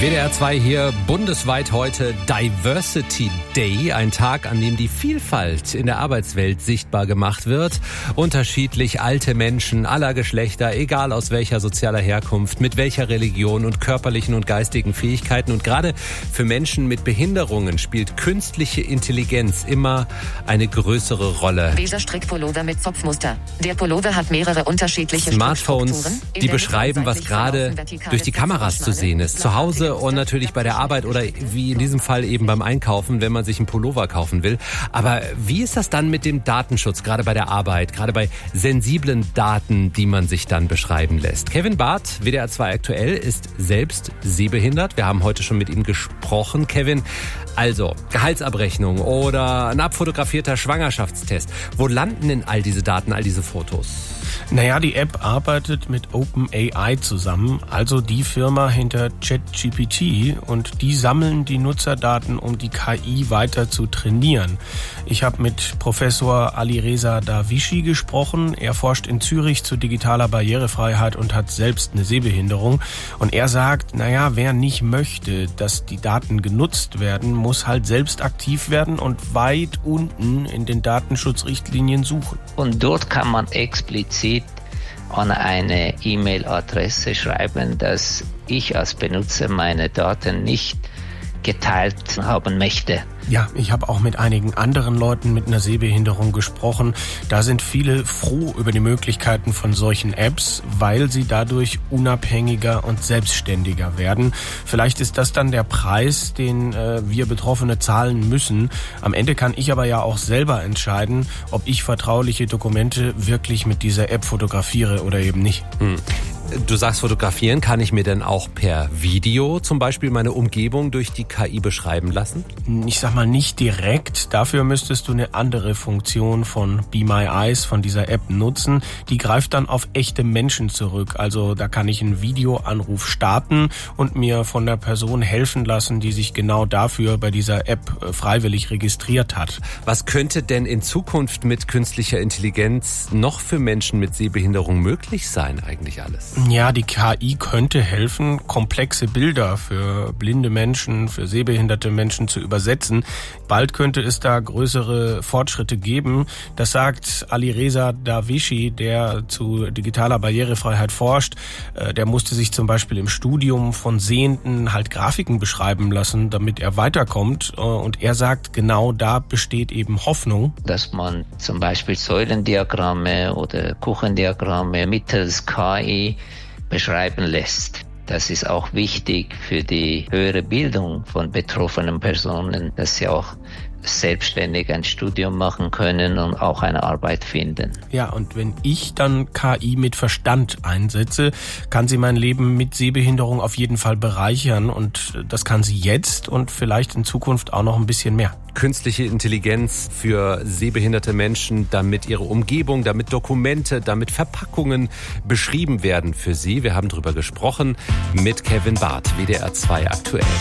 WDR 2 hier, bundesweit heute Diversity Day, ein Tag, an dem die Vielfalt in der Arbeitswelt sichtbar gemacht wird. Unterschiedlich alte Menschen aller Geschlechter, egal aus welcher sozialer Herkunft, mit welcher Religion und körperlichen und geistigen Fähigkeiten. Und gerade für Menschen mit Behinderungen spielt künstliche Intelligenz immer eine größere Rolle. Beiger Strickpullover mit Zopfmuster. Der Pullover hat mehrere unterschiedliche Smartphones, die beschreiben, was gerade durch die Kameras zu sehen ist. Zu Hause und natürlich bei der Arbeit oder wie in diesem Fall eben beim Einkaufen, wenn man sich einen Pullover kaufen will. Aber wie ist das dann mit dem Datenschutz, gerade bei der Arbeit, gerade bei sensiblen Daten, die man sich dann beschreiben lässt? Kevin Barth, WDR 2 aktuell, ist selbst sehbehindert. Wir haben heute schon mit ihm gesprochen. Kevin, also Gehaltsabrechnung oder ein abfotografierter Schwangerschaftstest. Wo landen denn all diese Daten, all diese Fotos? Naja, die App arbeitet mit OpenAI zusammen, also die Firma hinter ChatGPT, und die sammeln die Nutzerdaten, um die KI weiter zu trainieren. Ich habe mit Professor Alireza Darwishi gesprochen. Er forscht in Zürich zu digitaler Barrierefreiheit und hat selbst eine Sehbehinderung. Und er sagt, naja, wer nicht möchte, dass die Daten genutzt werden, muss halt selbst aktiv werden und weit unten in den Datenschutzrichtlinien suchen. Und dort kann man explizit an eine E-Mail-Adresse schreiben, dass ich als Benutzer meine Daten nicht geteilt haben möchte. Ja, ich habe auch mit einigen anderen Leuten mit einer Sehbehinderung gesprochen. Da sind viele froh über die Möglichkeiten von solchen Apps, weil sie dadurch unabhängiger und selbstständiger werden. Vielleicht ist das dann der Preis, den wir Betroffene zahlen müssen. Am Ende kann ich aber ja auch selber entscheiden, ob ich vertrauliche Dokumente wirklich mit dieser App fotografiere oder eben nicht. Du sagst, fotografieren, kann ich mir denn auch per Video zum Beispiel meine Umgebung durch die KI beschreiben lassen? Ich sag mal nicht direkt. Dafür müsstest du eine andere Funktion von Be My Eyes, von dieser App, nutzen. Die greift dann auf echte Menschen zurück. Also da kann ich einen Videoanruf starten und mir von der Person helfen lassen, die sich genau dafür bei dieser App freiwillig registriert hat. Was könnte denn in Zukunft mit künstlicher Intelligenz noch für Menschen mit Sehbehinderung möglich sein eigentlich alles? Ja, die KI könnte helfen, komplexe Bilder für blinde Menschen, für sehbehinderte Menschen zu übersetzen. Bald könnte es da größere Fortschritte geben. Das sagt Alireza Darwishi, der zu digitaler Barrierefreiheit forscht. Der musste sich zum Beispiel im Studium von Sehenden halt Grafiken beschreiben lassen, damit er weiterkommt. Und er sagt, genau da besteht eben Hoffnung. Dass man zum Beispiel Säulendiagramme oder Kuchendiagramme mittels KI beschreiben lässt. Das ist auch wichtig für die höhere Bildung von betroffenen Personen, dass sie auch selbstständig ein Studium machen können und auch eine Arbeit finden. Ja, und wenn ich dann KI mit Verstand einsetze, kann sie mein Leben mit Sehbehinderung auf jeden Fall bereichern, und das kann sie jetzt und vielleicht in Zukunft auch noch ein bisschen mehr. Künstliche Intelligenz für sehbehinderte Menschen, damit ihre Umgebung, damit Dokumente, damit Verpackungen beschrieben werden für sie. Wir haben drüber gesprochen mit Kevin Barth, WDR 2 aktuell.